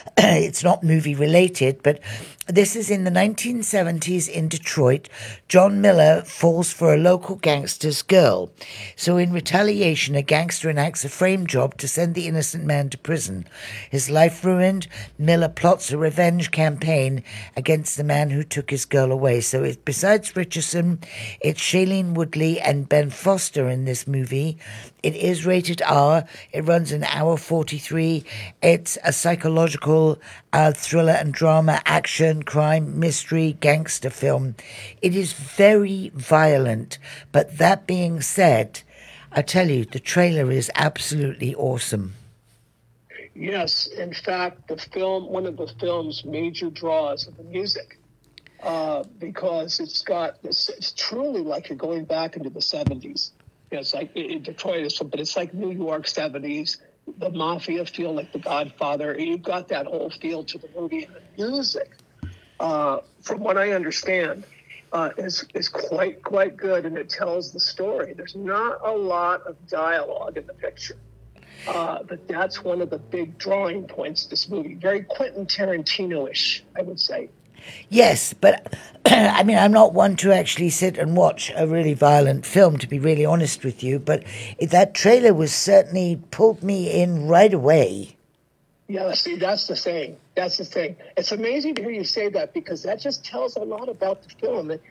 It's not movie related, but this is in the 1970s in Detroit. John Miller falls for a local gangster's girl. So, in retaliation, a gangster enacts a frame job to send the innocent man to prison. His life ruined, Miller plots a revenge campaign against the man who took his girl away. So, besides Richardson, it's Shailene Woodley and Ben Foster in this movie. It is rated R. It runs an hour 43. It's a psychological thriller and drama, action, crime, mystery, gangster film. It is very violent. But that being said, I tell you, the trailer is absolutely awesome. Yes, in fact, one of the film's major draws of the music, because it's truly like you're going back into the 70s. It's like in Detroit, but it's like New York 70s. The mafia feel like The Godfather. You've got that whole feel to the movie. And the music, from what I understand, is quite good, and it tells the story. There's not a lot of dialogue in the picture, but that's one of the big drawing points of this movie. Very Quentin Tarantino-ish, I would say. Yes, but I mean, I'm not one to actually sit and watch a really violent film, to be really honest with you, but that trailer was certainly pulled me in right away. Yeah, see, that's the thing. That's the thing. It's amazing to hear you say that, because that just tells a lot about the film. And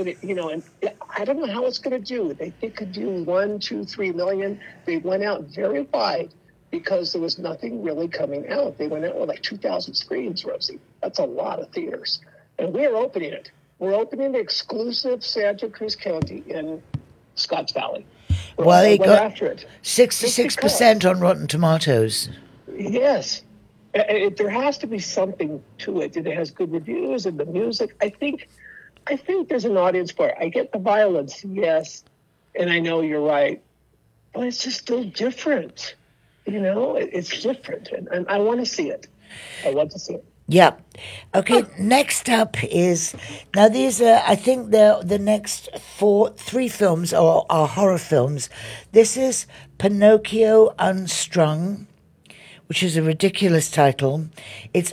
I don't know how it's going to do. They could do 1, 2, 3 million. They went out very wide because there was nothing really coming out. They went out with like 2,000 screens, Rosie. That's a lot of theaters. And we're opening it. We're opening the exclusive Santa Cruz County in Scotts Valley. Well, it got after it. 66% on Rotten Tomatoes. Yes. There has to be something to it. It has good reviews and the music. I think there's an audience for it. I get the violence, yes, and I know you're right, but it's just still different. It's different, and I want to see it. I want to see it. Yeah. Okay, next up is, now these are, I think the next 3 films are horror films. This is Pinocchio Unstrung, which is a ridiculous title. It's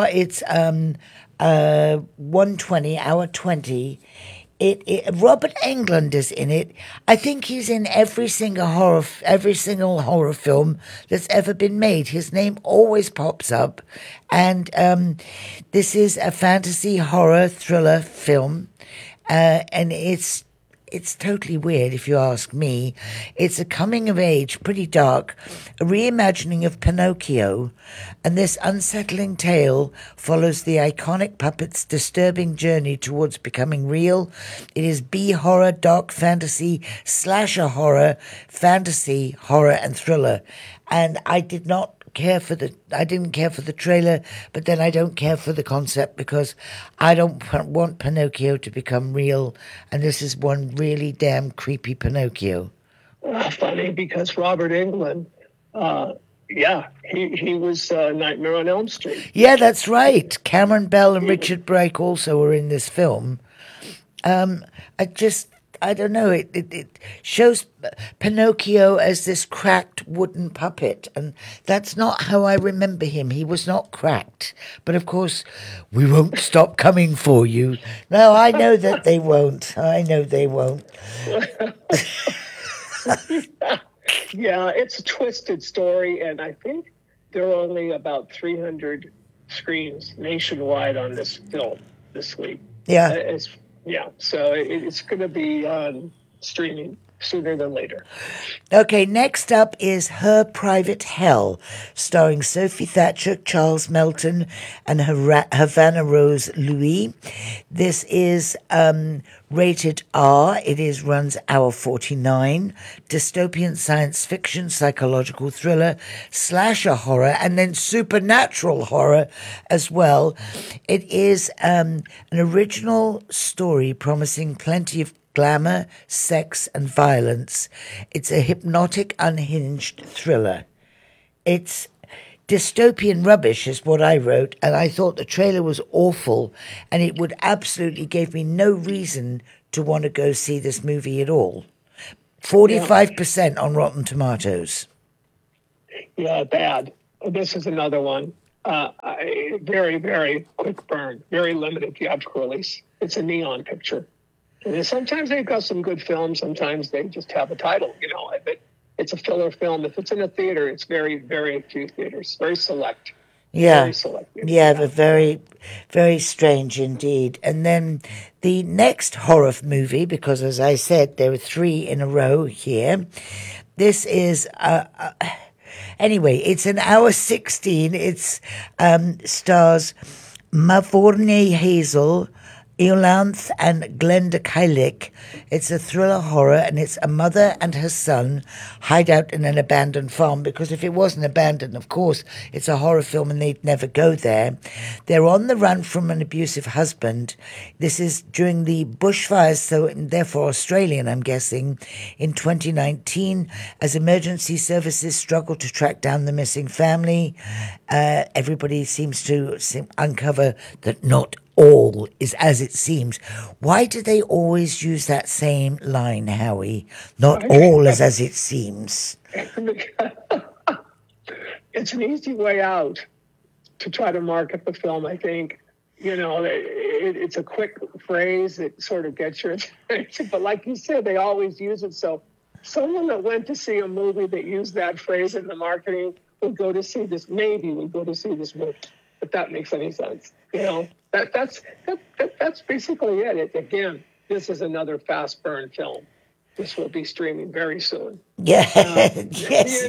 120, hour 20. Robert Englund is in it. I think he's in every single horror film that's ever been made. His name always pops up, and this is a fantasy horror thriller film, and it's totally weird, if you ask me. It's a coming of age, pretty dark, a reimagining of Pinocchio, and this unsettling tale follows the iconic puppet's disturbing journey towards becoming real. It is B-horror, dark fantasy, slasher horror, fantasy, horror, and thriller. And I didn't care for the trailer, but then I don't care for the concept, because I don't want Pinocchio to become real, and this is one really damn creepy Pinocchio. Funny, because Robert Englund, he was Nightmare on Elm Street. Yeah, that's right. Cameron Bell and Richard Brake also were in this film. I don't know, it shows Pinocchio as this cracked wooden puppet, and that's not how I remember him. He was not cracked. But of course, we won't stop coming for you. No, I know that they won't. I know they won't. Yeah, it's a twisted story, and I think there are only about 300 screens nationwide on this film this week. Yeah. So it's going to be on streaming sooner than later. Okay, next up is Her Private Hell, starring Sophie Thatcher, Charles Melton, and Havana Rose Louis. This is rated R. It runs hour 49. Dystopian science fiction, psychological thriller, slasher horror, and then supernatural horror as well. It is an original story promising plenty of glamour, sex, and violence. It's a hypnotic, unhinged thriller. It's dystopian rubbish, is what I wrote, and I thought the trailer was awful, and it would absolutely gave me no reason to want to go see this movie at all. 45% on Rotten Tomatoes. Yeah, bad. This is another one. Very, very quick burn, very limited theatrical release. It's a neon picture. And sometimes they've got some good films. Sometimes they just have a title, but it's a filler film. If it's in a theater, it's very, very few theaters, very select. Yeah. Very select. Yeah, but very, very strange indeed. And then the next horror movie, because as I said, there were three in a row here. This is, anyway, it's an hour 16. It's stars Mavourney Hazel, Iolanthe and Glenda Kylick. It's a thriller horror, and it's a mother and her son hide out in an abandoned farm, because if it wasn't abandoned, of course, it's a horror film and they'd never go there. They're on the run from an abusive husband. This is during the bushfires, so therefore Australian, I'm guessing, in 2019, as emergency services struggle to track down the missing family. Everybody seems to uncover that not all is as it seems. Why do they always use that same line, Howie? Not all is as it seems. It's an easy way out to try to market the film, I think. It's a quick phrase that sort of gets your attention. But like you said, they always use it. So someone that went to see a movie that used that phrase in the marketing would go to see this, maybe would go to see this movie. If that makes any sense. That's basically it. Again, this is another fast burn film. This will be streaming very soon. Yeah. Yes.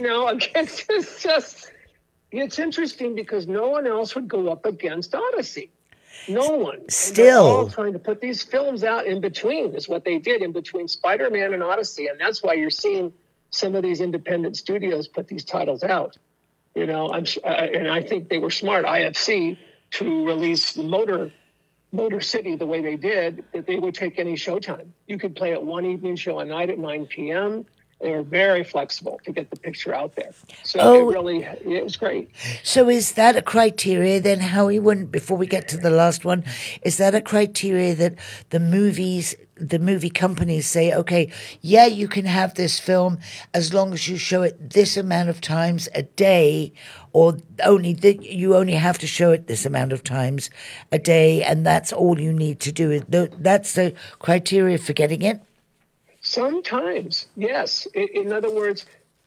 It's interesting because no one else would go up against Odyssey. No one. Still. They're all trying to put these films out in between, is what they did in between Spider-Man and Odyssey. And that's why you're seeing some of these independent studios put these titles out. And I think they were smart, IFC, to release Motor City the way they did, that they would take any showtime. You could play it one evening show a night at 9 p.m. They were very flexible to get the picture out there. So it was great. So is that a criteria then, Howie, before we get to the last one, is that a criteria that the movie companies say, okay, yeah, you can have this film as long as you show it this amount of times a day, or you only have to show it this amount of times a day, and that's all you need to do? That's the criteria for getting it? Sometimes, yes. In other words,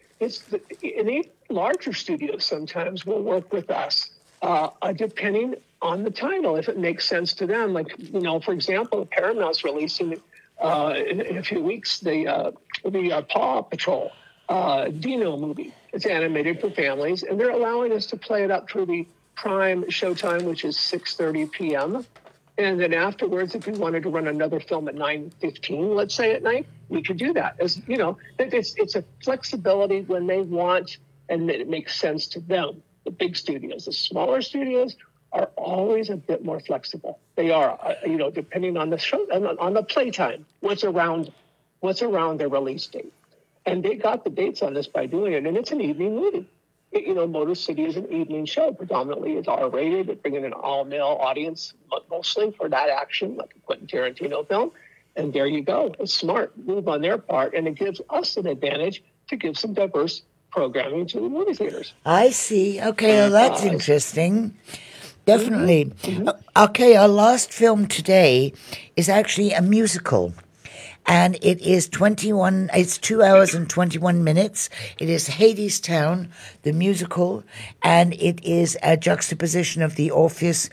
larger studios sometimes will work with us, depending on the title, if it makes sense to them. Like, for example, Paramount's releasing in a few weeks the Paw Patrol Dino movie. It's animated for families, and they're allowing us to play it up through the prime showtime, which is 6:30 p.m. And then afterwards, if we wanted to run another film at 9:15, let's say at night, we could do that. It's a flexibility when they want, and it makes sense to them. The big studios, the smaller studios, are always a bit more flexible. They are, depending on the show, on the playtime, what's around their release date. And they got the dates on this by doing it, and it's an evening movie. Motor City is an evening show. Predominantly, it's R-rated. It's bringing an all-male audience, mostly for that action, like a Quentin Tarantino film. And there you go. It's smart move on their part, and it gives us an advantage to give some diverse programming to the movie theaters. I see. Okay, well, that's interesting. Definitely. Mm-hmm. Okay, our last film today is actually a musical. And it is 2 hours and 21 minutes. It is Hadestown, the musical, and it is a juxtaposition of the Orpheus,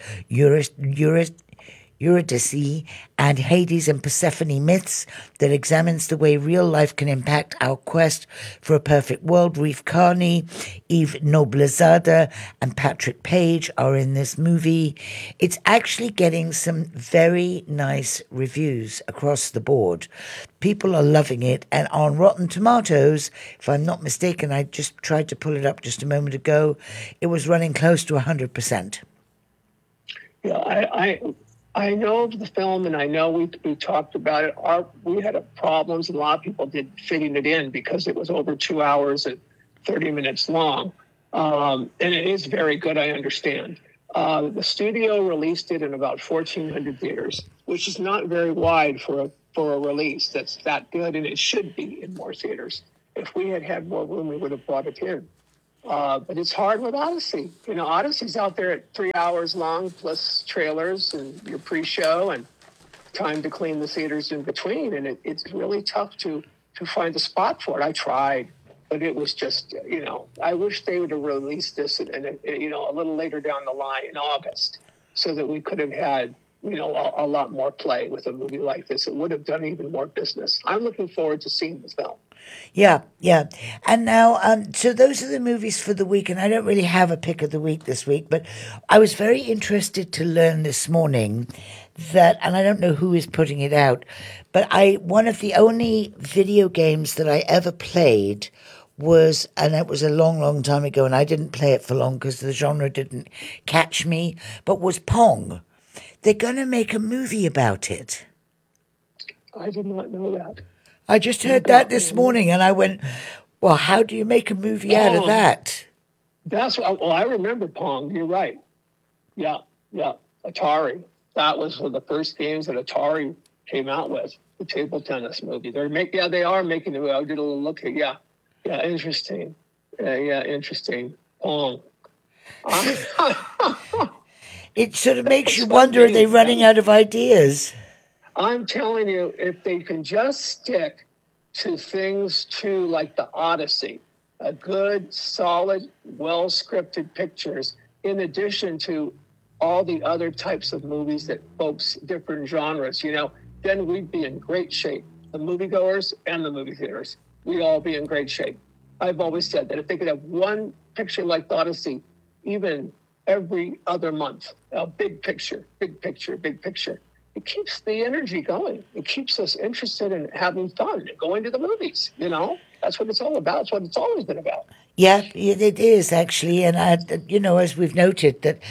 Eurydice, and Hades and Persephone myths that examines the way real life can impact our quest for a perfect world. Reef Carney, Eve Noblezada, and Patrick Page are in this movie. It's actually getting some very nice reviews across the board. People are loving it, and on Rotten Tomatoes, if I'm not mistaken, I just tried to pull it up just a moment ago, it was running close to 100%. Yeah, I know of the film, and I know we talked about it. We had problems, and a lot of people did fitting it in because it was over 2 hours and 30 minutes long. And it is very good, I understand. The studio released it in about 1,400 theaters, which is not very wide for a release that's that good, and it should be in more theaters. If we had more room, we would have brought it in. But it's hard with Odyssey. You know, Odyssey's out there at 3 hours long, plus trailers and your pre-show and time to clean the theaters in between. And it's really tough to find a spot for it. I tried, but it was just, you know, I wish they would have released this you know, a little later down the line in August so that we could have had, you know, a lot more play with a movie like this. It would have done even more business. I'm looking forward to seeing the film. Yeah, yeah. And now, so those are the movies for the week, and I don't really have a pick of the week this week, but I was very interested to learn this morning that, and I don't know who is putting it out, but one of the only video games that I ever played was, and it was a long, long time ago, and I didn't play it for long because the genre didn't catch me, but was Pong. They're going to make a movie about it. I did not know that. I just heard that this morning, and I went, well, how do you make a movie out of that? That's well, I remember Pong. You're right. Yeah, yeah. Atari. That was one of the first games that Atari came out with, the table tennis movie. They are making it. I did a little look at. Yeah, interesting. Yeah, interesting. Pong. It sort of makes you wonder, are they running out of ideas? I'm telling you, if they can just stick to things too, like the Odyssey, a good, solid, well-scripted pictures, in addition to all the other types of movies that folks, different genres, you know, then we'd be in great shape. The moviegoers and the movie theaters, we'd all be in great shape. I've always said that if they could have one picture like the Odyssey, even every other month, a big picture, big picture, big picture, it keeps the energy going. It keeps us interested in having fun and going to the movies. You know, that's what it's all about. It's what it's always been about. Yeah, it is actually, and you know, as we've noted, that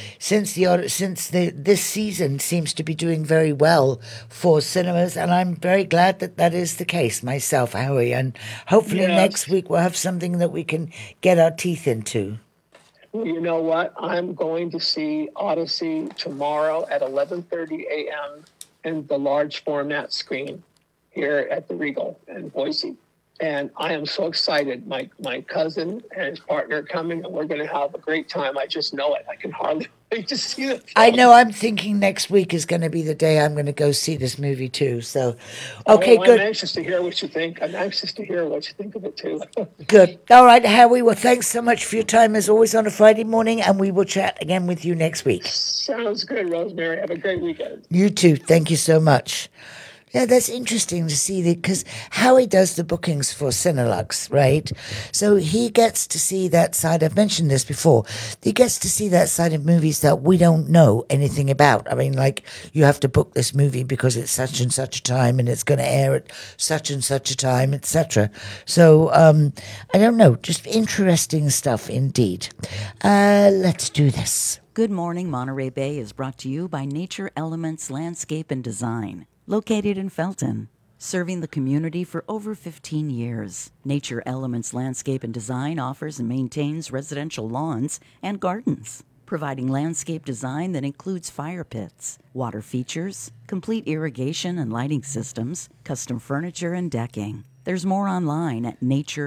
this season seems to be doing very well for cinemas, and I'm very glad that that is the case myself, Howie. And hopefully next week we'll have something that we can get our teeth into. Well, you know what? I'm going to see Odyssey tomorrow at 11:30 a.m. in the large format screen here at the Regal in Boise. And I am so excited. My cousin and his partner are coming, and we're going to have a great time. I just know it. I can hardly wait to see it. I know. I'm thinking next week is going to be the day I'm going to go see this movie too. So, okay, good. I'm anxious to hear what you think. I'm anxious to hear what you think of it too. Good. All right, Howie. Well, thanks so much for your time as always on a Friday morning, and we will chat again with you next week. Sounds good, Rosemary. Have a great weekend. You too. Thank you so much. Yeah, that's interesting to see because Howie does the bookings for Cinelux, right? So he gets to see that side. I've mentioned this before. He gets to see that side of movies that we don't know anything about. I mean, like, you have to book this movie because it's such and such a time and it's going to air at such and such a time, etc. So, I don't know. Just interesting stuff indeed. Let's do this. Good Morning Monterey Bay is brought to you by Nature Elements Landscape and Design. Located in Felton, serving the community for over 15 years. Nature Elements Landscape and Design offers and maintains residential lawns and gardens, providing landscape design that includes fire pits, water features, complete irrigation and lighting systems, custom furniture and decking. There's more online at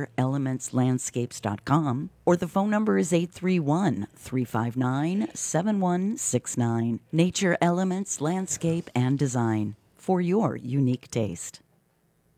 natureelementslandscapes.com, or the phone number is 831-359-7169. Nature Elements Landscape and Design, for your unique taste.